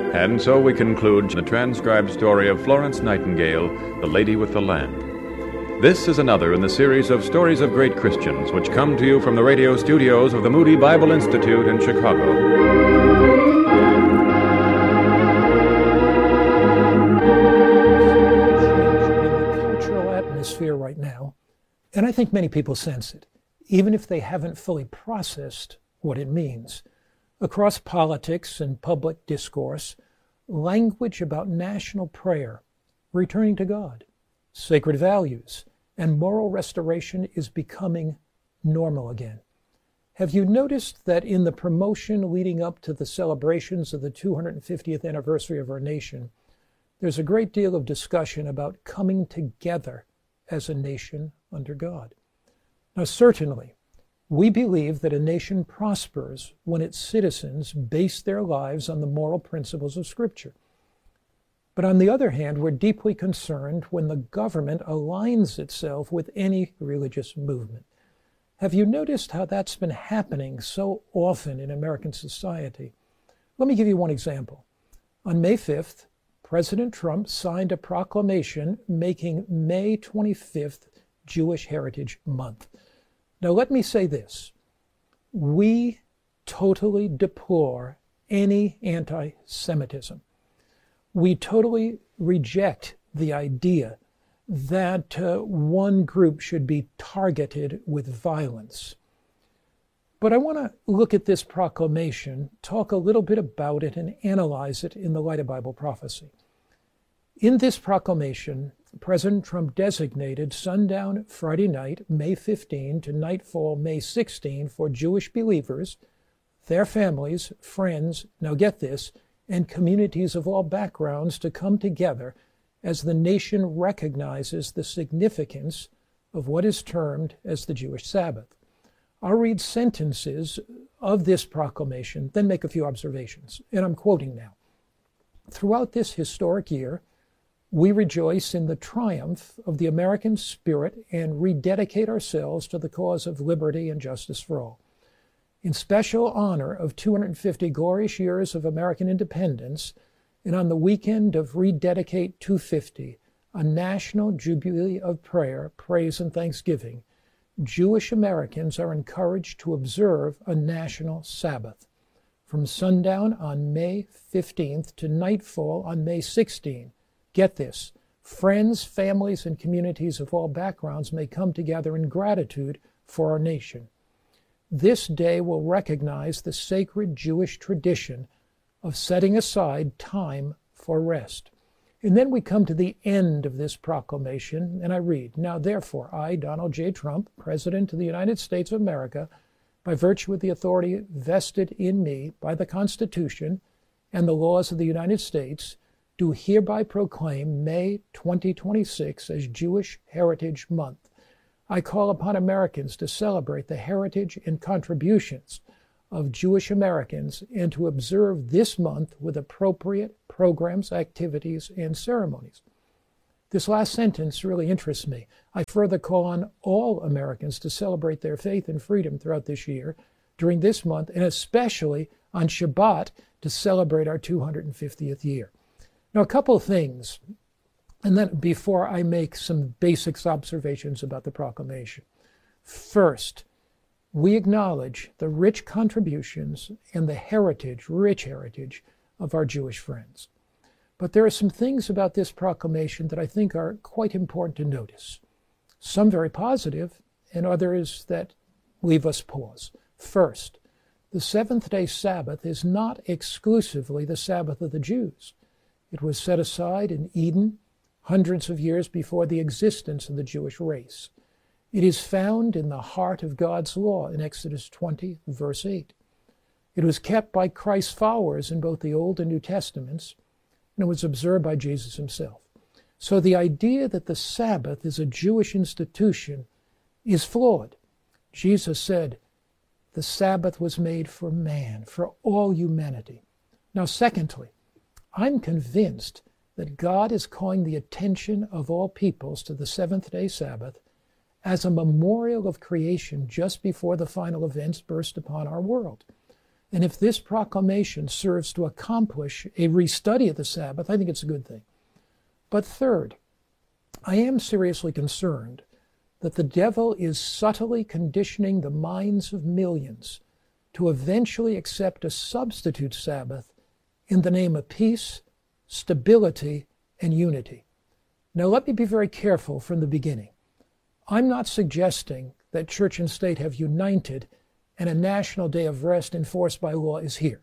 And so we conclude the transcribed story of Florence Nightingale, The Lady with the Lamp. This is another in the series of Stories of Great Christians, which come to you from the radio studios of the Moody Bible Institute in Chicago. Cultural atmosphere right now, and I think many people sense it, even if they haven't fully processed what it means. Across politics and public discourse, language about national prayer, returning to God, sacred values, and moral restoration is becoming normal again. Have you noticed that in the promotion leading up to the celebrations of the 250th anniversary of our nation, there's a great deal of discussion about coming together as a nation under God? Now, certainly, we believe that a nation prospers when its citizens base their lives on the moral principles of Scripture. But on the other hand, we're deeply concerned when the government aligns itself with any religious movement. Have you noticed how that's been happening so often in American society? Let me give you one example. On May 5th, President Trump signed a proclamation making May 25th Jewish Heritage Month. Now, let me say this. We totally deplore any anti-Semitism. We totally reject the idea that one group should be targeted with violence. But I want to look at this proclamation, talk a little bit about it, and analyze it in the light of Bible prophecy. In this proclamation, President Trump designated sundown Friday night, May 15, to nightfall, May 16, for Jewish believers, their families, friends, now get this, and communities of all backgrounds to come together as the nation recognizes the significance of what is termed as the Jewish Sabbath. I'll read sentences of this proclamation, then make a few observations, and I'm quoting now. Throughout this historic year, we rejoice in the triumph of the American spirit and rededicate ourselves to the cause of liberty and justice for all. In special honor of 250 glorious years of American independence, and on the weekend of Rededicate 250, a national jubilee of prayer, praise, and thanksgiving, Jewish Americans are encouraged to observe a national Sabbath from sundown on May 15th to nightfall on May 16th. Get this, friends, families, and communities of all backgrounds may come together in gratitude for our nation. This day will recognize the sacred Jewish tradition of setting aside time for rest. And then we come to the end of this proclamation, and I read, "Now therefore, I, Donald J. Trump, President of the United States of America, by virtue of the authority vested in me by the Constitution and the laws of the United States, do hereby proclaim May 2026 as Jewish Heritage Month. I call upon Americans to celebrate the heritage and contributions of Jewish Americans and to observe this month with appropriate programs, activities, and ceremonies." This last sentence really interests me. I further call on all Americans to celebrate their faith and freedom throughout this year, during this month, and especially on Shabbat to celebrate our 250th year. Now, a couple of things, and then before I make some basic observations about the proclamation. First, we acknowledge the rich contributions and the heritage, rich heritage, of our Jewish friends. But there are some things about this proclamation that I think are quite important to notice. Some very positive, and others that leave us pause. First, the seventh-day Sabbath is not exclusively the Sabbath of the Jews. It was set aside in Eden hundreds of years before the existence of the Jewish race. It is found in the heart of God's law in Exodus 20, verse 8. It was kept by Christ's followers in both the Old and New Testaments, and it was observed by Jesus himself. So the idea that the Sabbath is a Jewish institution is flawed. Jesus said, the Sabbath was made for man, for all humanity. Now, secondly, I'm convinced that God is calling the attention of all peoples to the seventh-day Sabbath as a memorial of creation just before the final events burst upon our world. And if this proclamation serves to accomplish a restudy of the Sabbath, I think it's a good thing. But third, I am seriously concerned that the devil is subtly conditioning the minds of millions to eventually accept a substitute Sabbath in the name of peace, stability, and unity. Now, let me be very careful from the beginning. I'm not suggesting that church and state have united and a national day of rest enforced by law is here.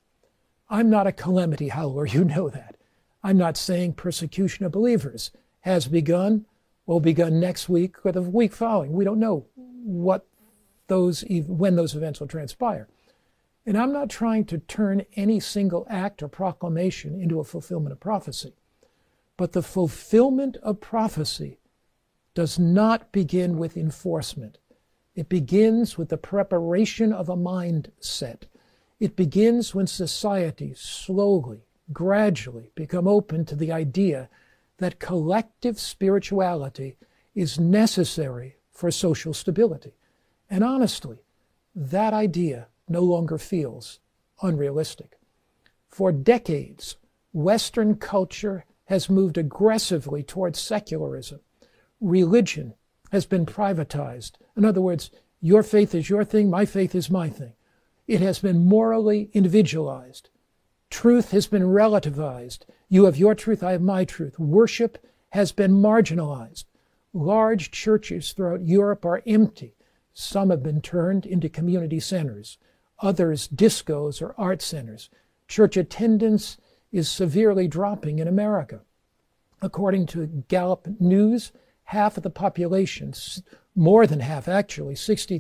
I'm not a calamity howler, you know that. I'm not saying persecution of believers has begun, will begin next week or the week following. We don't know when those events will transpire. And I'm not trying to turn any single act or proclamation into a fulfillment of prophecy. But the fulfillment of prophecy does not begin with enforcement. It begins with the preparation of a mindset. It begins when societies slowly, gradually become open to the idea that collective spirituality is necessary for social stability. And honestly, that idea no longer feels unrealistic. For decades, Western culture has moved aggressively towards secularism. Religion has been privatized. In other words, your faith is your thing, my faith is my thing. It has been morally individualized. Truth has been relativized. You have your truth, I have my truth. Worship has been marginalized. Large churches throughout Europe are empty. Some have been turned into community centers. Others, discos or art centers. Church attendance is severely dropping in America. According to Gallup News, half of the population, more than half actually,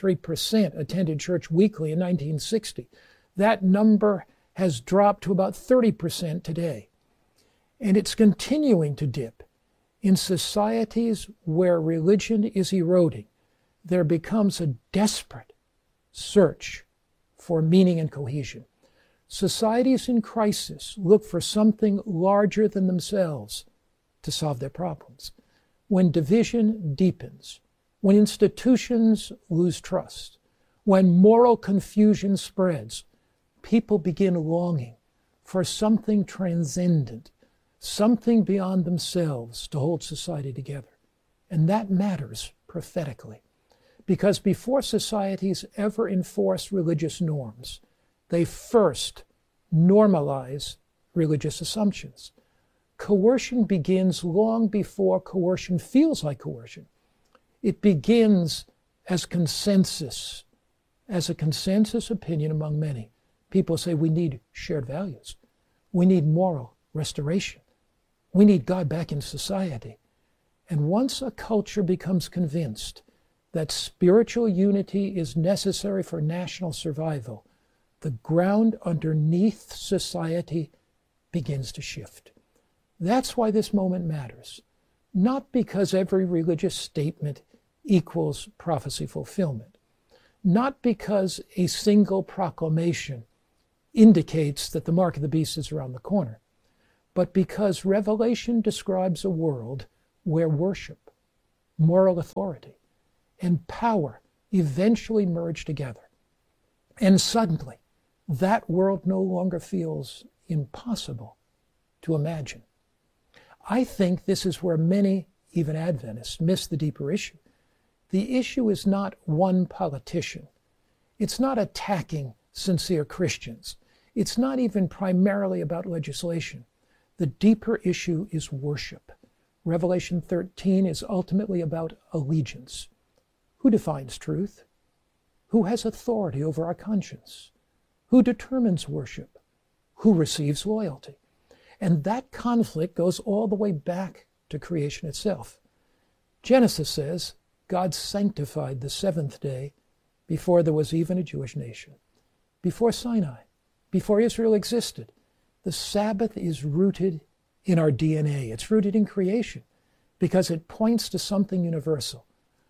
63% attended church weekly in 1960. That number has dropped to about 30% today. And it's continuing to dip. In societies where religion is eroding, there becomes a desperate search for meaning and cohesion. Societies in crisis look for something larger than themselves to solve their problems. When division deepens, when institutions lose trust, when moral confusion spreads, people begin longing for something transcendent, something beyond themselves to hold society together. And that matters prophetically. Because before societies ever enforce religious norms, they first normalize religious assumptions. Coercion begins long before coercion feels like coercion. It begins as consensus, as a consensus opinion among many. People say we need shared values. We need moral restoration. We need God back in society. And once a culture becomes convinced that spiritual unity is necessary for national survival, the ground underneath society begins to shift. That's why this moment matters. Not because every religious statement equals prophecy fulfillment. Not because a single proclamation indicates that the mark of the beast is around the corner, but because Revelation describes a world where worship, moral authority, and power eventually merge together. And suddenly, that world no longer feels impossible to imagine. I think this is where many, even Adventists, miss the deeper issue. The issue is not one politician. It's not attacking sincere Christians. It's not even primarily about legislation. The deeper issue is worship. Revelation 13 is ultimately about allegiance. Who defines truth? Who has authority over our conscience? Who determines worship? Who receives loyalty? And that conflict goes all the way back to creation itself. Genesis says God sanctified the seventh day before there was even a Jewish nation, before Sinai, before Israel existed. The Sabbath is rooted in our DNA. It's rooted in creation because it points to something universal.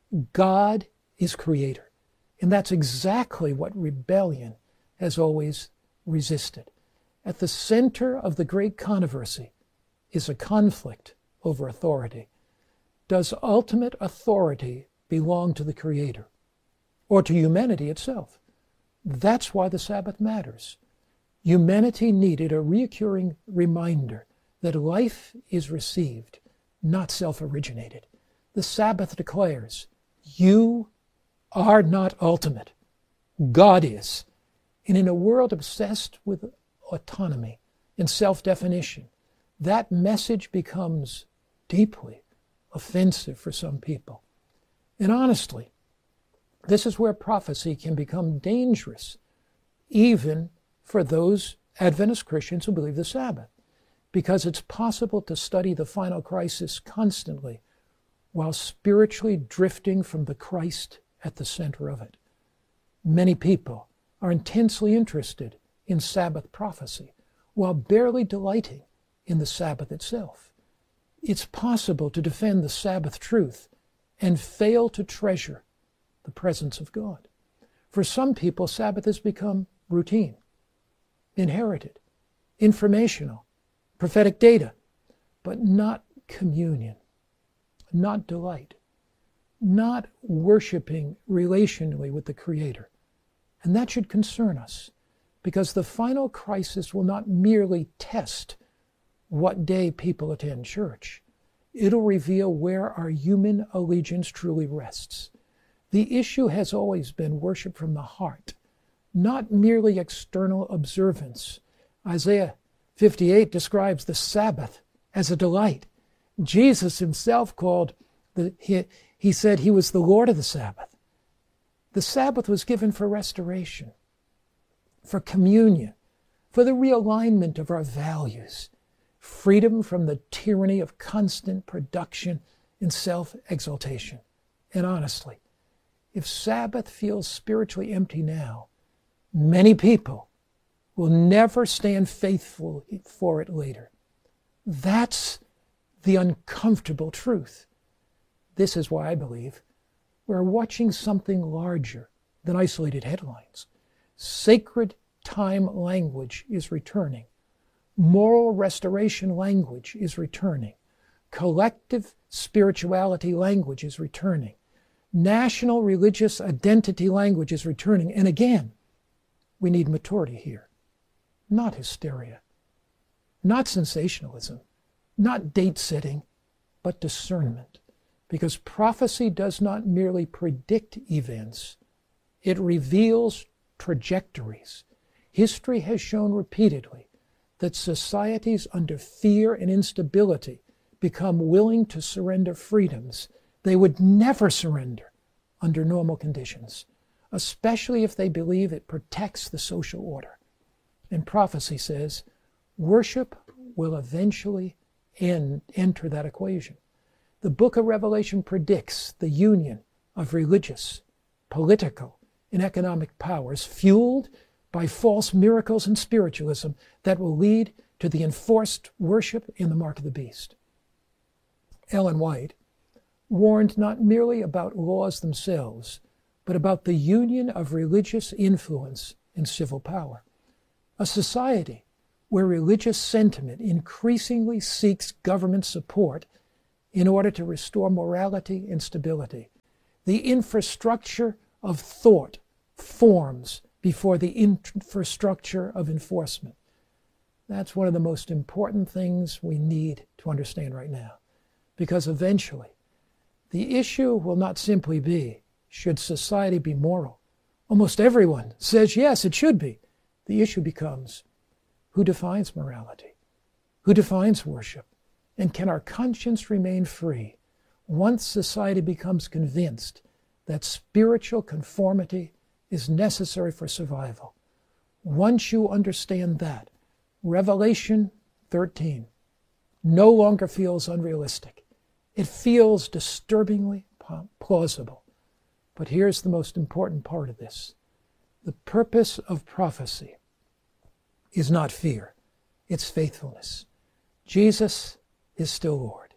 God is creator. And that's exactly what rebellion has always resisted. At the center of the great controversy is a conflict over authority. Does ultimate authority belong to the Creator or to humanity itself? That's why the Sabbath matters. Humanity needed a recurring reminder that life is received, not self-originated. The Sabbath declares, you are not ultimate. God is. And in a world obsessed with autonomy and self-definition, that message becomes deeply offensive for some people. And honestly, this is where prophecy can become dangerous, even for those Adventist Christians who believe the Sabbath, because it's possible to study the final crisis constantly while spiritually drifting from the Christ at the center of it. Many people are intensely interested in Sabbath prophecy while barely delighting in the Sabbath itself. It's possible to defend the Sabbath truth and fail to treasure the presence of God. For some people, Sabbath has become routine, inherited, informational, prophetic data, but not communion, not delight, not worshiping relationally with the Creator. And that should concern us, because the final crisis will not merely test what day people attend church. It'll reveal where our human allegiance truly rests. The issue has always been worship from the heart, not merely external observance. Isaiah 58 describes the Sabbath as a delight. Jesus himself he said he was the Lord of the Sabbath. The Sabbath was given for restoration, for communion, for the realignment of our values, freedom from the tyranny of constant production and self-exaltation. And honestly, if Sabbath feels spiritually empty now, many people will never stand faithful for it later. That's the uncomfortable truth. This is why I believe we're watching something larger than isolated headlines. Sacred time language is returning. Moral restoration language is returning. Collective spirituality language is returning. National religious identity language is returning. And again, we need maturity here. Not hysteria, not sensationalism, not date setting, but discernment. Because prophecy does not merely predict events, it reveals trajectories. History has shown repeatedly that societies under fear and instability become willing to surrender freedoms they would never surrender under normal conditions, especially if they believe it protects the social order. And prophecy says worship will eventually enter that equation. The book of Revelation predicts the union of religious, political, and economic powers fueled by false miracles and spiritualism that will lead to the enforced worship in the mark of the beast. Ellen White warned not merely about laws themselves, but about the union of religious influence and civil power. A society where religious sentiment increasingly seeks government support in order to restore morality and stability. The infrastructure of thought forms before the infrastructure of enforcement. That's one of the most important things we need to understand right now, because eventually the issue will not simply be, should society be moral? Almost everyone says yes, it should be. The issue becomes, who defines morality? Who defines worship? And can our conscience remain free once society becomes convinced that spiritual conformity is necessary for survival? Once you understand that, Revelation 13 no longer feels unrealistic. It feels disturbingly plausible. But here's the most important part of this. The purpose of prophecy is not fear, it's faithfulness. Jesus is still Lord.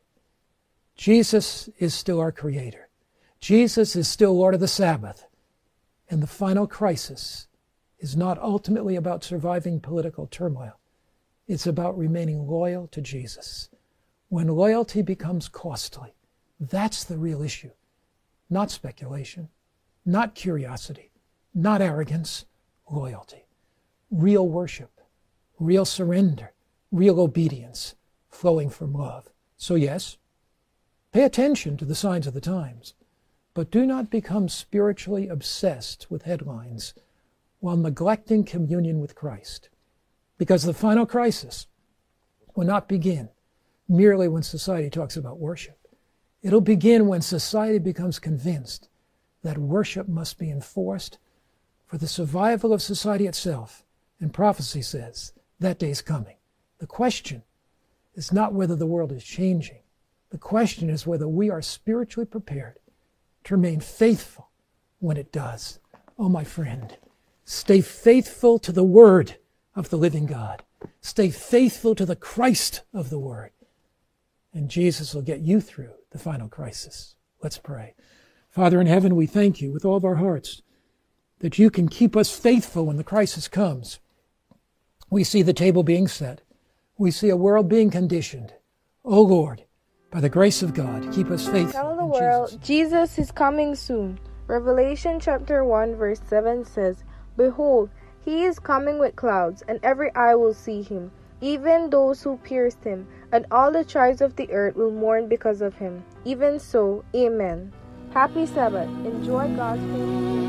Jesus is still our Creator. Jesus is still Lord of the Sabbath. And the final crisis is not ultimately about surviving political turmoil. It's about remaining loyal to Jesus. When loyalty becomes costly, that's the real issue. Not speculation, not curiosity, not arrogance. loyalty, real worship, real surrender, real obedience flowing from love. So yes, pay attention to the signs of the times, but do not become spiritually obsessed with headlines while neglecting communion with Christ, because the final crisis will not begin merely when society talks about worship. It'll begin when society becomes convinced that worship must be enforced for the survival of society itself. And prophecy says that day's coming. The question is not whether the world is changing. The question is whether we are spiritually prepared to remain faithful when it does. Oh, my friend, stay faithful to the Word of the living God. Stay faithful to the Christ of the Word. And Jesus will get you through the final crisis. Let's pray. Father in heaven, we thank you with all of our hearts that you can keep us faithful when the crisis comes. We see the table being set. We see a world being conditioned. Oh Lord, by the grace of God, keep us faithful. Tell the world, Jesus is coming soon. Revelation chapter 1 verse 7 says, Behold, he is coming with clouds, and every eye will see him, even those who pierced him, and all the tribes of the earth will mourn because of him. Even so, amen. Happy Sabbath. Enjoy God's holy